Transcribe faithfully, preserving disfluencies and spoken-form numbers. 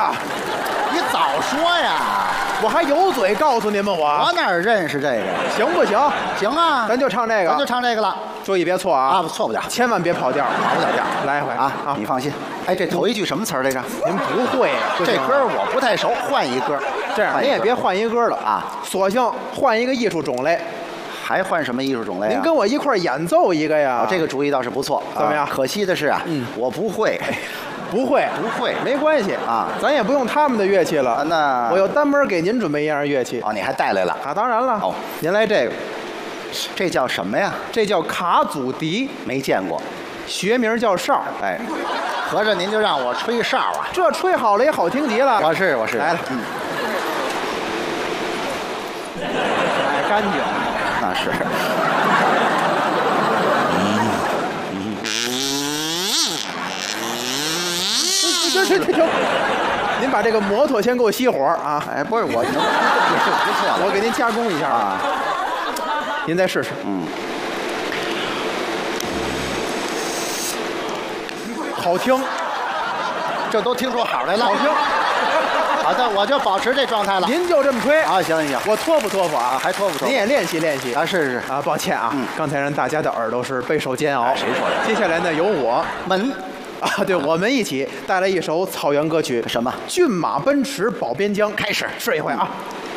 呀！ 你早说呀！ 我还有嘴告诉你们我。 我哪认识这个？ 行不行？ 行啊， 咱就唱这个， 咱就唱这个了。 注意别错啊！ 啊，错不了， 千万别跑调， 跑不了调。 来一回啊啊！你放心。哎，这头一句什么词儿来着？ 您不会， 这歌我不太熟，换一歌。 这样，您也别换一歌了啊，索性换一个艺术种类。 还换什么艺术种类啊？ 您跟我一块演奏一个呀。 这个主意倒是不错， 怎么样？ 可惜的是啊，嗯，我不会。 不会， 不会， 没关系啊，咱也不用他们的乐器了。 啊、那我又专门给您准备一样乐器。 哦，你还带来了啊？当然了。 哦， 您来这个， 这叫什么呀？ 这叫卡祖笛， 没见过， 学名叫哨。 哎，合着您就让我吹哨啊？ 这吹好了也好听极了。 我是我是来了，嗯，哎，干净， 那是。 这这这，您把这个摩托先给我熄火啊！ 哎，不是我，能不错了， 我给您加工一下啊。您再试试， 嗯， 好听， 这都听出好来了， 好听。 好的，我就保持这状态了。 您就这么吹啊？行行行， 我托付托付啊， 还托付托付。 您也练习练习啊，是是啊，抱歉啊， 嗯， 刚才让大家的耳朵是备受煎熬。 谁说的？ 接下来呢，由我们。 啊，对，我们一起带来一首草原歌曲， 什么？ 骏马奔驰保边疆。 开始， 试一回啊。 嗯